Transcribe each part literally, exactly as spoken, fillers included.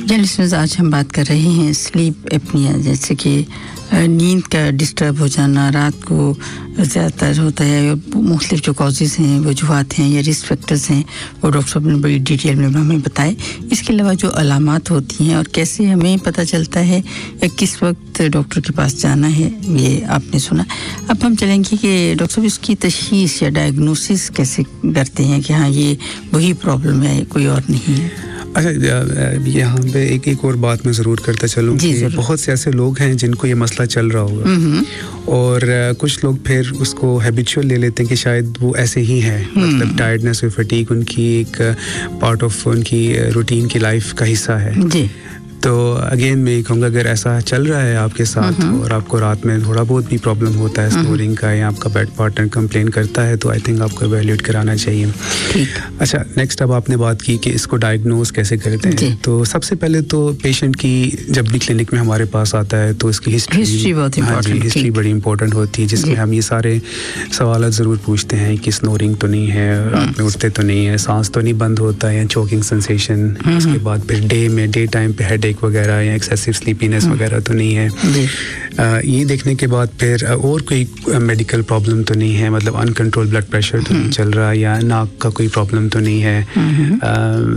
Listeners, आज हम बात कर रहे हैं स्लीप एपनिया, जैसे कि नींद का डिस्टर्ब हो जाना, रात को ज़्यादातर होता है, और मुख्तलिफ जो कॉजेज़ हैं, वजूहात हैं या रिस्क फैक्टर्स हैं, वो डॉक्टर साहब ने बड़ी डिटेल में हमें बताए। इसके अलावा जो अलामात होती हैं और कैसे हमें पता चलता है या किस वक्त डॉक्टर के पास जाना है, ये आपने सुना। अब हम चलेंगे कि डॉक्टर साहब इसकी तशख़ीस या डायग्नोसिस कैसे करते हैं कि हाँ ये वही प्रॉब्लम है, कोई और नहीं है। अच्छा, यहाँ पे एक एक और बात मैं ज़रूर करता चलूँ कि बहुत से ऐसे लोग हैं जिनको ये मसला चल रहा होगा, और कुछ लोग फिर उसको हैबिचुअल ले लेते हैं कि शायद वो ऐसे ही हैं, मतलब टायर्डनेस और फटीग उनकी एक पार्ट ऑफ उनकी रूटीन की लाइफ का हिस्सा है जी। तो अगेन मैं कहूँगा, अगर ऐसा चल रहा है आपके साथ और आपको रात में थोड़ा बहुत भी प्रॉब्लम होता है स्नोरिंग का, या आपका बेड पार्टनर कंप्लेन करता है, तो आई थिंक आपको एवेल्यूएट कराना चाहिए। अच्छा, नेक्स्ट अब आपने बात की कि इसको डायग्नोज कैसे करते हैं। तो सबसे पहले तो पेशेंट की जब भी क्लिनिक में हमारे पास आता है तो इसकी हिस्ट्री हिस्ट्री बहुत हाँ जी हिस्ट्री बड़ी इंपॉर्टेंट होती है, जिसमें हम ये सारे सवाल ज़रूर पूछते हैं कि स्नोरिंग तो नहीं है, रात में उठते तो नहीं है, सांस तो नहीं बंद होता है, या चोकिंग सेंसेशन, उसके बाद फिर डे में डे टाइम पे हेड वगैरह या एक्सेसिव स्लीपीनेस वगैरह तो नहीं है। आ, ये देखने के बाद फिर और कोई मेडिकल प्रॉब्लम तो नहीं है, मतलब अनकंट्रोल ब्लड प्रेशर तो नहीं चल रहा, या नाक का कोई प्रॉब्लम तो नहीं है। आ,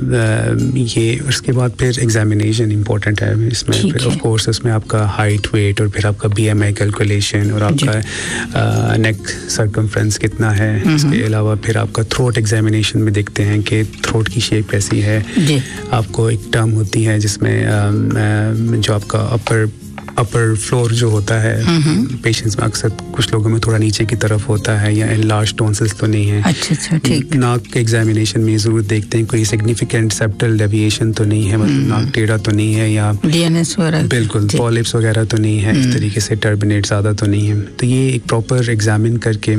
आ, ये उसके बाद फिर एग्जामिनेशन इम्पोर्टेंट है इसमें, फिर ऑफ कोर्स इसमें आपका हाइट, वेट, और फिर आपका बीएमआई कैलकुलेशन, और आपका नेक सर्कमफ्रेंस कितना है। इसके अलावा फिर आपका थ्रोट एग्जामिनेशन में देखते हैं कि थ्रोट की शेप कैसी है। आपको एक टर्म होती है जिसमें जो आपका अपर अपर फ्लोर जो होता है पेशेंट्स में अक्सर कुछ लोगों में थोड़ा नीचे की तरफ होता है, या एनलार्ज टॉन्सिल्स तो नहीं है। अच्छा अच्छा ठीक। नाक के एग्जामिनेशन में ज़रूर देखते हैं कोई सिग्निफिकेंट सेप्टल डेविएशन तो नहीं है, मतलब नाक टेढ़ा तो नहीं है, या डीएनएस वगैरह बिल्कुल पॉलिप्स वगैरह तो नहीं है, इस तरीके से टर्बिनेट ज़्यादा तो नहीं है। तो ये एक प्रॉपर एग्जामिन करके,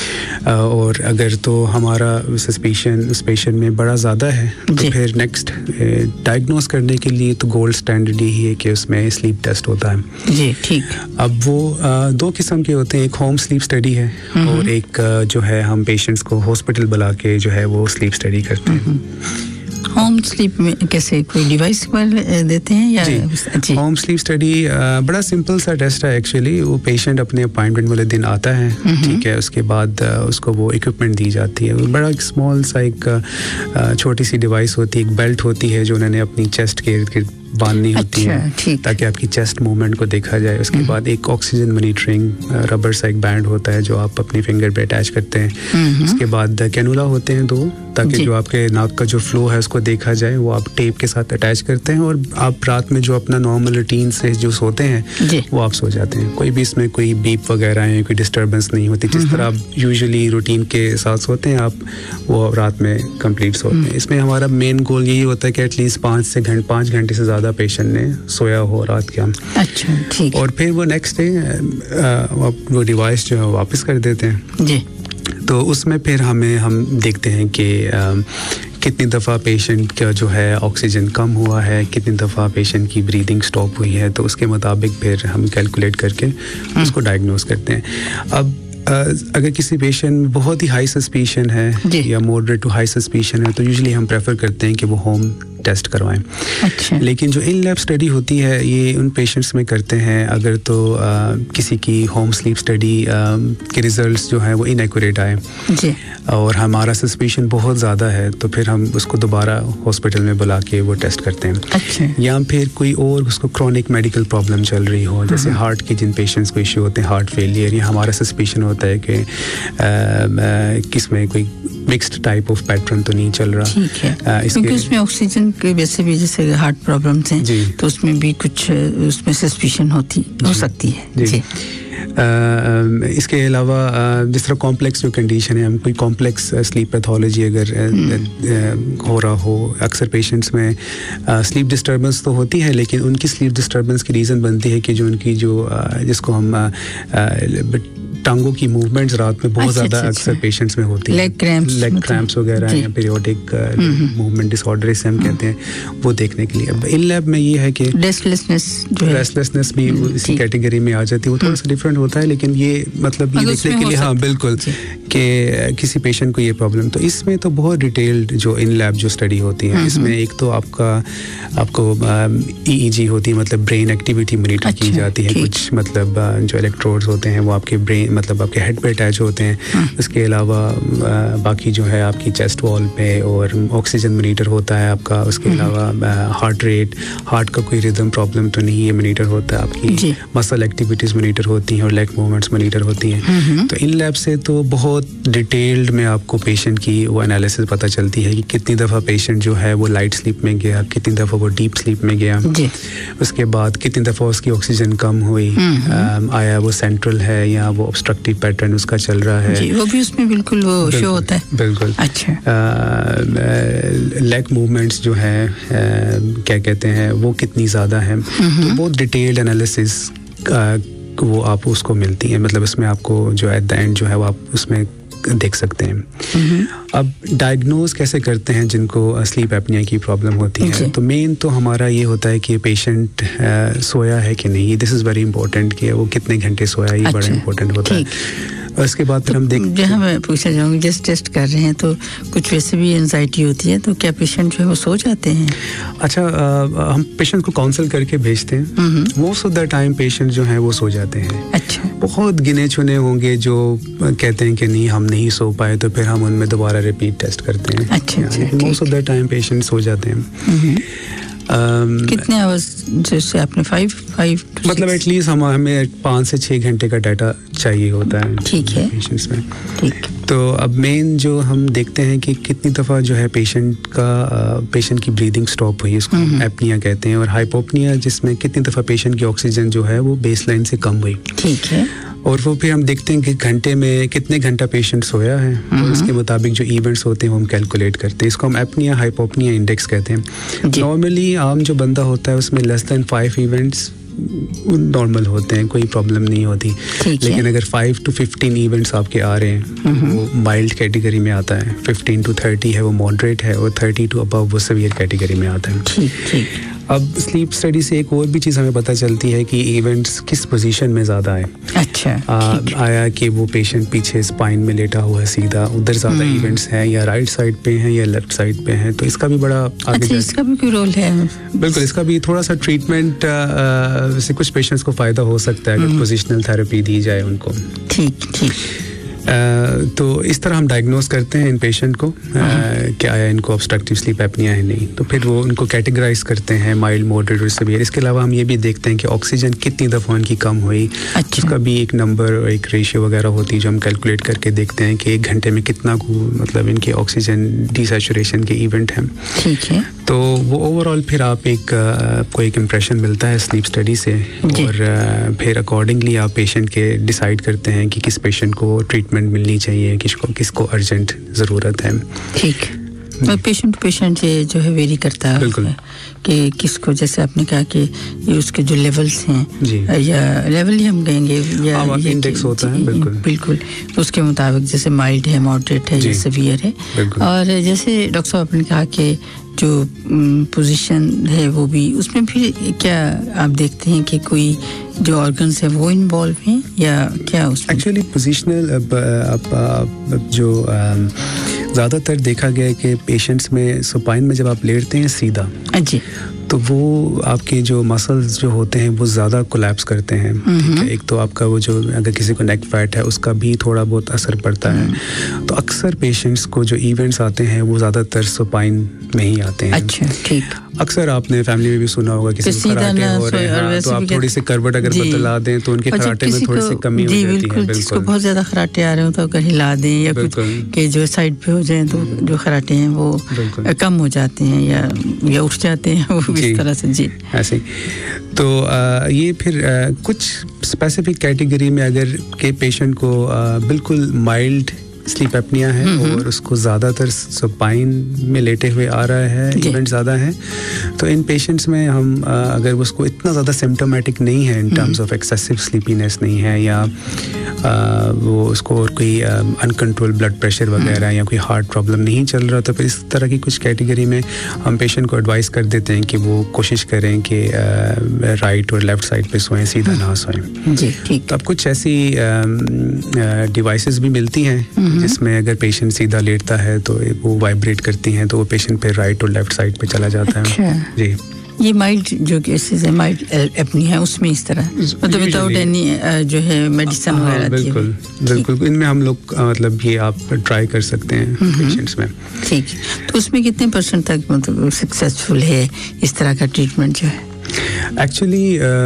और अगर तो हमारा सस्पिशन उस पेशेंट में बड़ा ज़्यादा है तो फिर नेक्स्ट डायग्नोस करने के लिए तो गोल्ड स्टैंडर्ड ही है कि उसमें स्लीप टेस्ट होता है जी। ठीक। अब वो आ, दो किस्म के होते हैं, एक होम स्लीप स्टडी है और एक आ, जो है हम पेशेंट्स को हॉस्पिटल बुला के जो है वो स्लीप स्टडी करते हैं। होम स्लीप में कैसे, कोई डिवाइस पर देते हैं या जी? होम स्लीप स्टडी बड़ा सिंपल सा टेस्ट है एक्चुअली। वो पेशेंट अपने अपॉइंटमेंट वाले दिन आता है, ठीक है, उसके बाद उसको वो इक्विपमेंट दी जाती है। बड़ा एक स्मॉल सा एक छोटी सी डिवाइस होती है, एक बेल्ट होती है जो उन्होंने अपनी चेस्ट के इर्द गिर्द बांधनी होती है ताकि आपकी चेस्ट मूवमेंट को देखा जाए। उसके बाद एक ऑक्सीजन मॉनिटरिंग रबर सा एक बैंड होता है जो आप अपने फिंगर पे अटैच करते हैं। उसके बाद कैनुला होते हैं दो, ताकि जो आपके नाक का जो फ्लो है उसको देखा जाए, वो आप टेप के साथ अटैच करते हैं, और आप रात में जो अपना नॉर्मल रूटीन से जो सोते हैं वो आप सो जाते हैं। कोई भी इसमें कोई बीप वगैरह है, कोई डिस्टर्बेंस नहीं होती। जिस तरह आप यूजुअली रूटीन के साथ सोते हैं आप, वो रात में कंप्लीट सोते हैं। इसमें हमारा मेन गोल यही होता है कि एटलीस्ट पाँच से घंटे पाँच घंटे से ज़्यादा पेशेंट ने सोया हो रात का। अच्छा ठीक। और फिर वो नेक्स्ट डे वो डिवाइस जो है वापस कर देते हैं जी। तो उसमें फिर हमें हम देखते हैं कि कितनी दफ़ा पेशेंट का जो है ऑक्सीजन कम हुआ है, कितनी दफ़ा पेशेंट की ब्रीदिंग स्टॉप हुई है, तो उसके मुताबिक फिर हम कैलकुलेट करके उसको डायग्नोस करते हैं। अब अगर किसी पेशेंट में बहुत ही हाई सस्पिशन है या मॉडरेट टू हाई सस्पिशन है, तो यूजुअली हम प्रेफर करते हैं कि वो होम टेस्ट करवाएं। अच्छा। लेकिन जो इन लैब स्टडी होती है ये उन पेशेंट्स में करते हैं अगर तो आ, किसी की होम स्लीप स्टडी के रिजल्ट्स जो हैं वो इनएक्यूरेट आए जी, और हमारा सस्पिशन बहुत ज़्यादा है, तो फिर हम उसको दोबारा हॉस्पिटल में बुला के वो टेस्ट करते हैं। अच्छा। या फिर कोई और उसको क्रॉनिक मेडिकल प्रॉब्लम चल रही हो, जैसे हार्ट के जिन पेशेंट्स को इश्यू होते हैं, हार्ट फेलियर, या हमारा सस्पिशन होता है कि किस में कोई मिक्स्ड टाइप ऑफ पैटर्न तो नहीं चल रहा। ठीक है, क्योंकि उसमें ऑक्सीजन के वैसे भी जैसे हार्ट प्रॉब्लम्स हैं तो उसमें भी कुछ उसमें सस्पिशन होती हो सकती है जी, जी। Uh, इसके अलावा uh, जिस तरह कॉम्प्लेक्स जो कंडीशन है, हम कोई कॉम्प्लेक्स स्लीप पैथोलॉजी अगर uh, uh, हो रहा हो, अक्सर पेशेंट्स में स्लीप uh, डिस्टर्बेंस तो होती है, लेकिन उनकी स्लीप डिस्टर्बेंस की रीज़न बनती है कि जो उनकी जो uh, जिसको हम टांगों की मूवमेंट्स रात में बहुत ज़्यादा अक्सर पेशेंट्स में होती है, लेग क्रैम्प्स लेग क्रैम्प्स वगैरह या पीरियोडिक मूवमेंट डिसऑर्डर इसे हम कहते हैं, वो देखने के लिए। अब इन लैब में ये है कि रेस्टलेसनेस रेस्टलेसनेस भी इसी कैटेगरी में आ जाती है। वो थोड़ा सा डिफरेंट होता है, लेकिन ये मतलब ये देखने के लिए हाँ बिल्कुल कि किसी पेशेंट को ये प्रॉब्लम, तो इसमें तो बहुत डिटेल्ड जो इन लैब जो स्टडी होती है, इसमें एक तो आपका आपको ईईजी होती है, मतलब ब्रेन एक्टिविटी मॉनिटर की जाती है, कुछ मतलब जो इलेक्ट्रोड्स होते हैं वो आपके ब्रेन मतलब आपके हेड पे अटैच होते हैं। उसके अलावा बाकी जो है आपकी चेस्ट वॉल पे और ऑक्सीजन मॉनिटर होता है आपका। उसके अलावा हार्ट रेट, हार्ट का कोई रिदम प्रॉब्लम तो नहीं, ये मॉनिटर होता है। आपकी मसल एक्टिविटीज मॉनिटर होती हैं और लेग मूवमेंट्स मॉनिटर होती हैं। तो इन लैब से तो बहुत डिटेल्ड में आपको पेशेंट की वो एनालिसिस पता चलती है कि कितनी दफ़ा पेशेंट जो है वो लाइट स्लीप में गया, कितनी दफ़ा वो डीप स्लीप में गया, उसके बाद कितनी दफ़ा उसकी ऑक्सीजन कम हुई, आया वो सेंट्रल है या वो ऑब्स्ट्रक्टिव पैटर्न उसका चल रहा है, जी, वो भी उसमें बिल्कुल वो शो होता है। बिल्कुल। अच्छा, लेग मूवमेंट्स जो है क्या कहते हैं वो कितनी ज़्यादा है, तो बहुत डिटेल्ड एनालिसिस वो आप उसको मिलती है। मतलब इसमें आपको जो एट द एंड जो है वो आप उसमें देख सकते हैं। अब डायग्नोज कैसे करते हैं जिनको स्लीप एपनिया की प्रॉब्लम होती है, तो मेन तो हमारा ये होता है कि पेशेंट सोया है कि नहीं। दिस इज़ वेरी इंपॉर्टेंट कि वो कितने घंटे सोया, ये बड़ा इंपॉर्टेंट होता है। और इसके बाद फिर हम देख जहाँ मैं पूछना चाहूँगी, जैसे टेस्ट कर रहे हैं तो कुछ वैसे भी एंजाइटी होती है, तो क्या पेशेंट जो है वो सो जाते हैं? अच्छा, आ, हम पेशेंट को काउंसल करके भेजते हैं। Most of the time patient जो है वो सो जाते हैं। अच्छा, बहुत गिने चुने होंगे जो कहते हैं कि नहीं हम नहीं सो पाए, तो फिर हम उनमें दोबारा रिपीट टेस्ट करते हैं। अच्छा, अच्छा, most of the time patient so जाते हैं। Um, कितने आवर्स जैसे आपने फाइव फाइव मतलब एटलीस्ट हम हमें पाँच से छः घंटे का डाटा चाहिए होता है। ठीक है, पेशेंट्स में। ठीक। तो अब मेन जो हम देखते हैं कि कितनी दफ़ा जो है पेशेंट का पेशेंट की ब्रीदिंग स्टॉप हुई, इसको एपनिया कहते हैं, और हाइपोपनिया जिसमें कितनी दफ़ा पेशेंट की ऑक्सीजन जो है वो बेस लाइन से कम हुई। ठीक है। और वो फिर हम देखते हैं कि घंटे में कितने घंटा पेशेंट सोया है, और उसके मुताबिक जो इवेंट्स होते हैं वो हम कैलकुलेट करते हैं। इसको हम एपनिया हाइपोपनिया इंडेक्स कहते हैं। नॉर्मली आम जो बंदा होता है उसमें less than five events normal होते हैं, कोई प्रॉब्लम नहीं होती। लेकिन अगर फाइव टू फिफ्टीन इवेंट्स आपके आ रहे हैं वो माइल्ड कैटेगरी में आता है, फिफ्टीन टू थर्टी है वो मॉडरेट है, और थर्टी टू अबव वो सीवियर कैटेगरी में आता है। ठीक ठीक। अब स्लीप स्टडी से एक और भी चीज़ हमें पता चलती है कि इवेंट्स किस पोजीशन में ज़्यादा आए। अच्छा, आ, आया कि वो पेशेंट पीछे स्पाइन में लेटा हुआ है सीधा, उधर ज़्यादा इवेंट्स हैं, या राइट साइड पे हैं या लेफ्ट साइड पे हैं, तो इसका भी बड़ा आगे अच्छा, इसका भी कोई रोल है? बिल्कुल, इसका भी थोड़ा सा ट्रीटमेंट से कुछ पेशेंट्स को फ़ायदा हो सकता है अगर पोजिशनल थेरेपी दी जाए उनको। ठीक ठीक। Uh, तो इस तरह हम डायग्नोज करते हैं इन पेशेंट को uh, क्या आया इनको ऑब्स्ट्रक्टिव स्लीप एपनिया है नहीं, तो फिर वो उनको कैटेगराइज करते हैं माइल्ड, मॉडरेट और सीवियर। इसके अलावा हम ये भी देखते हैं कि ऑक्सीजन कितनी दफ़ा उनकी कम हुई। अच्छा। उसका भी एक नंबर और एक रेशियो वगैरह होती है जो हम कैलकुलेट करके देखते हैं कि एक घंटे में कितना मतलब इनके ऑक्सीजन डिसैचुरेशन के इवेंट हैं। ठीक है। तो वो ओवरऑल फिर आप एक आपको एक इम्प्रेशन मिलता है स्लीप स्टडी से, और फिर अकॉर्डिंगली आप पेशेंट के डिसाइड करते हैं कि किस पेशेंट को ट्रीटमेंट मिलनी चाहिए, किसको किसको अर्जेंट ज़रूरत है। ठीक। तो पेशेंट टू पेशेंट ये जो है वेरी करता है। बिल्कुल। कि किसको, जैसे आपने कहा कि ये उसके जो लेवल्स हैं या लेवल ही हम कहेंगे या ये इंडेक्स होता है। बिल्कुल बिल्कुल, उसके मुताबिक जैसे माइल्ड है, मॉडरेट है या सीवियर है। और जैसे डॉक्टर साहब आपने कहा कि जो पोजीशन है वो भी, उसमें फिर क्या आप देखते हैं कि कोई जो ऑर्गन्स है वो इन्वॉल्व हैं या क्या उसमें? एक्चुअली पोजिशनल अब, अब, अब जो ज़्यादातर देखा गया है कि पेशेंट्स में सुपाइन में जब आप लेटते हैं सीधा, जी, तो वो आपके जो मसल्स जो होते हैं वो ज़्यादा कोलैप्स करते हैं। ठीक है, एक तो आपका वो जो अगर किसी को नेक फैट है उसका भी थोड़ा बहुत असर पड़ता है। तो अक्सर पेशेंट्स को जो इवेंट्स आते हैं वो ज़्यादातर सुपाइन में ही आते हैं। अच्छा, ठीक। अक्सर आपने फैमिली में भी सुना होगा किसी को खराटे हो रहे हैं, तो आप थोड़ी सी करवट अगर बदला दें तो उनके खराटे में थोड़ी सी कमी हो जाती है। बिल्कुल, जिसको बहुत ज़्यादा खराटे आ रहे हो तो अगर हिला दें या कुछ के जो साइड पे हो जाए तो जो खराटे हैं वो कम हो जाते हैं या या उठ जाते हैं, वो इस तरह से। जी, ऐसे तो आ, ये फिर आ, कुछ स्पेसिफिक कैटेगरी में अगर के पेशेंट को आ, बिल्कुल माइल्ड स्लीप एपनिया है और उसको ज़्यादातर सपाइन में लेटे हुए आ रहा है, इवेंट ज़्यादा है, तो इन पेशेंट्स में हम अगर उसको इतना ज़्यादा सिम्टोमेटिक नहीं है in terms of excessive sleepiness नहीं है, या आ, वो उसको और कोई अनकंट्रोल ब्लड प्रेशर वगैरह या कोई हार्ट प्रॉब्लम नहीं चल रहा, तो फिर इस तरह की कुछ कैटेगरी में हम पेशेंट को एडवाइस कर देते हैं कि वो कोशिश करें कि राइट और लेफ़्ट साइड पे सोएं, सीधा ना सोएं। जी, ठीक। तो अब कुछ ऐसी डिवाइसेस भी मिलती हैं जिसमें अगर पेशेंट सीधा लेटता है तो वो वाइब्रेट करती हैं, तो वो पेशेंट पे राइट और लेफ़्ट साइड पे चला जाता अच्छा। है। जी, ये माइल्ड जो केसेस है, माइल्ड एपनिया है, उसमें इस तरह मतलब विदाउट एनी जो है मेडिसिन वगैरह। बिल्कुल बिल्कुल, इनमें हम लोग मतलब ये आप ट्राई कर सकते हैं पेशेंट्स में। ठीक, तो उसमें कितने परसेंट तक मतलब सक्सेसफुल है इस तरह का ट्रीटमेंट जो है? एक्चुअली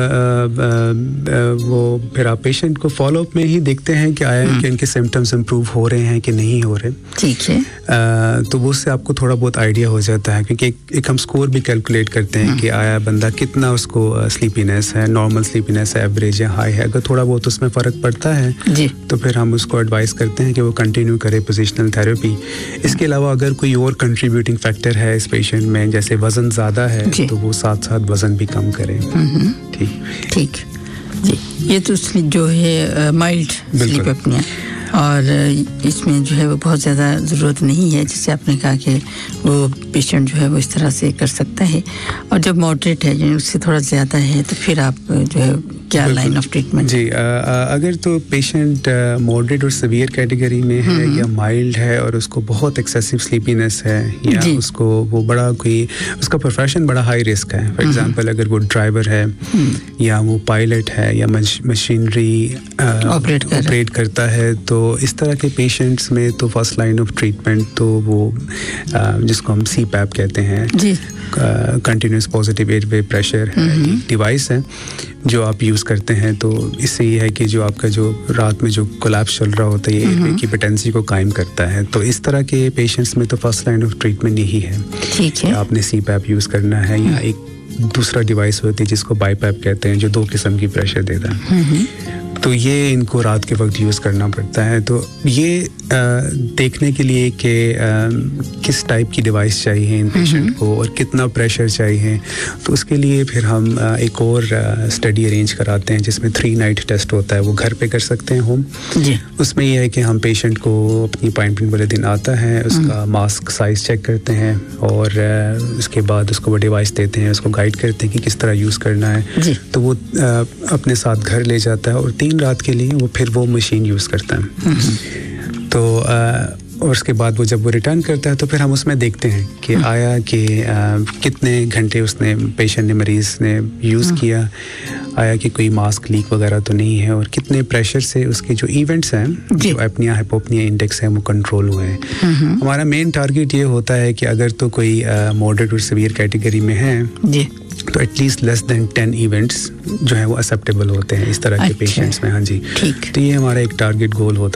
वो फिर आप पेशेंट को फॉलोअप में ही देखते हैं कि आया कि इनके सिम्टम्स इम्प्रूव हो रहे हैं कि नहीं हो रहे। ठीक है। uh, तो वो उससे आपको थोड़ा बहुत आइडिया हो जाता है, क्योंकि एक, एक हम स्कोर भी कैलकुलेट करते हैं कि आया बंदा कितना उसको स्लीपीनेस है, नॉर्मल स्लीपीनेस है, एवरेज है, हाई है। अगर थोड़ा बहुत उसमें फ़र्क पड़ता है जी, तो फिर हम उसको एडवाइस करते हैं कि वो कंटिन्यू करे पोजिशनल थेरेपी। इसके अलावा अगर कोई और कंट्रीब्यूटिंग फैक्टर है इस पेशेंट में, जैसे वज़न ज़्यादा है, तो वो साथ साथ वज़न भी कम करें। ठीक ठीक जी। ये तो जो है माइल्ड स्लीप एपनिया, और इसमें जो है वो बहुत ज़्यादा ज़रूरत नहीं है, जैसे आपने कहा कि वो पेशेंट जो है वो इस तरह से कर सकता है। और जब मॉडरेट है, जो उससे थोड़ा ज़्यादा है, तो फिर आप जो है क्या लाइन ऑफ ट्रीटमेंट? जी, आ, आ, अगर तो पेशेंट मॉडरेट और सीवियर कैटेगरी में है या माइल्ड है और उसको बहुत एक्सेसिव स्लीपीनेस है, या उसको वो बड़ा कोई उसका प्रोफेशन बड़ा हाई रिस्क है, फॉर एग्जांपल अगर वो ड्राइवर है या वो पायलट है या मशीनरी ऑपरेट करता है, तो इस तरह के पेशेंट्स में तो फर्स्ट लाइन ऑफ ट्रीटमेंट तो वो आ, जिसको हम सी पैप कहते हैं, continuous positive airway pressure device है जो आप यूज़ करते हैं। तो इससे ये है कि जो आपका जो रात में जो कोलैप्स चल रहा होता है, ये एयरवे की पेटेंसी को कायम करता है। तो इस तरह के पेशेंट्स में तो फर्स्ट लाइन ऑफ ट्रीटमेंट यही है। ठीक है, आपने सी पैप यूज़ करना है, या एक दूसरा डिवाइस होती है जिसको बाई पैप कहते हैं, जो दो किस्म की प्रेशर देता है। तो ये इनको रात के वक्त यूज़ करना पड़ता है। तो ये आ, देखने के लिए कि किस टाइप की डिवाइस चाहिए इन पेशेंट को और कितना प्रेशर चाहिए, तो उसके लिए फिर हम आ, एक और स्टडी अरेंज कराते हैं जिसमें थ्री नाइट टेस्ट होता है। वो घर पे कर सकते हैं होम जी। उसमें यह है कि हम पेशेंट को अपनी अपॉइंटमेंट वाले दिन आता है, उसका मास्क साइज़ चेक करते हैं और आ, उसके बाद उसको वो डिवाइस देते हैं, उसको गाइड करते हैं कि किस तरह यूज़ करना है। तो वो आ, अपने साथ घर ले जाता है और तीन रात के लिए वो फिर वो मशीन यूज़ करता है। तो आ, और उसके बाद वो जब वो रिटर्न करता है तो फिर हम उसमें देखते हैं कि आया कि आ, कितने घंटे उसने पेशेंट ने मरीज़ ने यूज़ किया, आया कि कोई मास्क लीक वगैरह तो नहीं है, और कितने प्रेशर से उसके जो इवेंट्स हैं, जो एपनिया हाइपोपनिया इंडेक्स है, वो कंट्रोल हुए हैं। हमारा मेन टारगेट ये होता है कि अगर तो कोई मॉडरेट और सीवियर कैटेगरी में है जी, तो at least less than ten events जो है वो एक्सेप्टेबल होते हैं इस तरह के अच्छा। पेशेंट्स में। हाँ जी, तो ये हमारा एक टारगेट गोल होता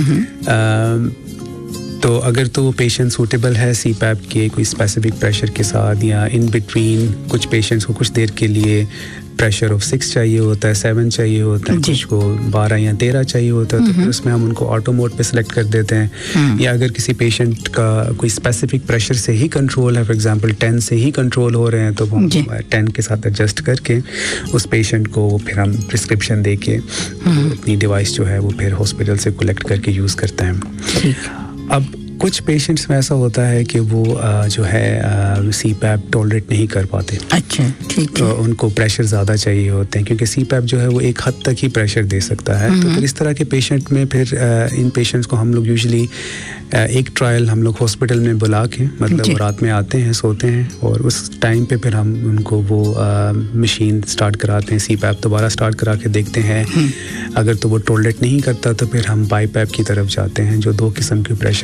है। तो अगर तो वो पेशेंट सूटेबल है सी पैप के कोई स्पेसिफिक प्रेशर के साथ, या इन बिटवीन कुछ पेशेंट्स को कुछ देर के लिए प्रेशर ऑफ सिक्स चाहिए होता है, सेवन चाहिए होता है, कुछ को बारह या तेरह चाहिए होता है, तो फिर उसमें हम उनको ऑटो मोड पे सिलेक्ट कर देते हैं। या अगर किसी पेशेंट का कोई स्पेसिफिक प्रेशर से ही कंट्रोल है, फॉर एग्जांपल टेन से ही कंट्रोल हो रहे हैं, तो वो टेन के साथ एडजस्ट करके उस पेशेंट को फिर हम प्रिस्क्रिप्शन दे के अपनी डिवाइस जो है वो फिर हॉस्पिटल से कलेक्ट करके यूज़ करते हैं। अब कुछ पेशेंट्स में ऐसा होता है कि वो आ, जो है सी पैप टॉलरेट नहीं कर पाते। अच्छा, ठीक है। तो उनको प्रेशर ज़्यादा चाहिए होते हैं, क्योंकि सी पैप जो है वो एक हद तक ही प्रेशर दे सकता है। तो फिर इस तरह के पेशेंट में फिर आ, इन पेशेंट्स को हम लोग यूजुअली एक ट्रायल हम लोग हॉस्पिटल में बुला के, मतलब वो रात में आते हैं, सोते हैं, और उस टाइम पे फिर हम उनको वो मशीन स्टार्ट कराते हैं, सी पैप दोबारा स्टार्ट करा के देखते हैं। अगर तो वो टॉलरेट नहीं करता तो फिर हम बाई पैप की तरफ जाते हैं, जो दो किस्म की प्रेशर देता है।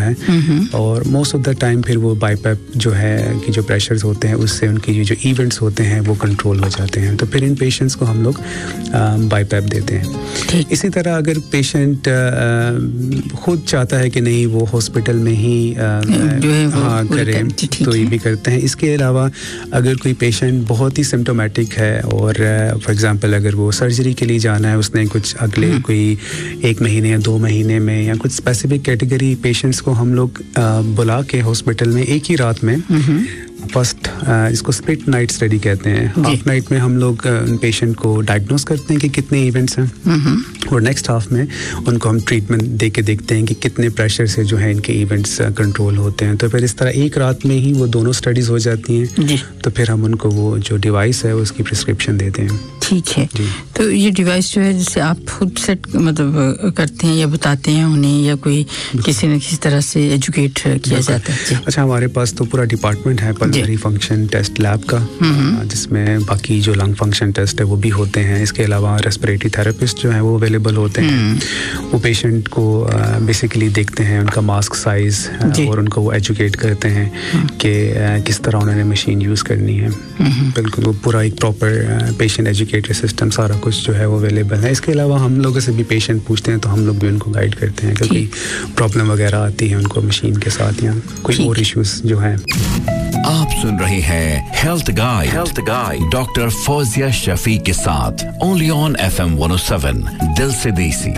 है और मोस्ट ऑफ द टाइम फिर वो बाईपैप जो है कि जो प्रेशर्स होते हैं उससे उनकी जो इवेंट्स होते हैं वो कंट्रोल हो जाते हैं, तो फिर इन पेशेंट्स को हम लोग बाईपैप देते हैं। इसी तरह अगर पेशेंट खुद चाहता है कि नहीं वो हॉस्पिटल में ही हाँ करें तो ये भी करते हैं। इसके अलावा अगर कोई पेशेंट बहुत ही सिम्टोमेटिक है और फॉर एग्जांपल अगर वो सर्जरी के लिए जाना है, उसने कुछ अगले कोई एक महीने या दो महीने में या कुछ स्पेसिफिक कैटेगरी पेशेंट्स को हम लोग बुला के हॉस्पिटल में एक ही रात में फर्स्ट इसको स्प्लिट नाइट स्टडी कहते हैं, हाफ नाइट में हम लोग उन पेशेंट को डायग्नोस करते हैं कि कितने इवेंट्स हैं और नेक्स्ट हाफ में उनको हम ट्रीटमेंट दे के देखते हैं कि कितने प्रेशर से जो है इनके इवेंट्स कंट्रोल होते हैं। तो फिर इस तरह एक रात में ही वो दोनों स्टडीज़ हो जाती हैं, तो फिर हम उनको वो जो डिवाइस है उसकी प्रिस्क्रिप्शन देते हैं। ठीक है, तो ये डिवाइस जो है जिसे आप खुद सेट मतलब करते हैं या बताते हैं उन्हें या कोई किसी न किसी तरह से एजुकेट किया जाता है? अच्छा, हमारे पास तो पूरा डिपार्टमेंट है पल्मोनरी फंक्शन टेस्ट लैब का, जिसमें बाकी जो लंग फंक्शन टेस्ट है वो भी होते हैं। इसके अलावा रेस्पिरेटरी थेरेपिस्ट जो है वो अवेलेबल होते हैं, वो पेशेंट को बेसिकली देखते हैं उनका मास्क साइज और उनको वो एजुकेट करते हैं कि किस तरह उन्होंने मशीन यूज़ करनी है। बिल्कुल वो पूरा एक प्रॉपर पेशेंट एजुकेटरी सिस्टम सारा कुछ जो है वो अवेलेबल है। इसके अलावा हम लोगों से भी पेशेंट पूछते हैं तो हम लोग भी उनको गाइड करते हैं, क्योंकि प्रॉब्लम वगैरह आती है उनको मशीन के साथ या कोई और इश्यूज जो है। आप सुन रहे हैं health guide health guide doctor Fauzia Shafi के साथ only on F M one O seven दिल से देसी।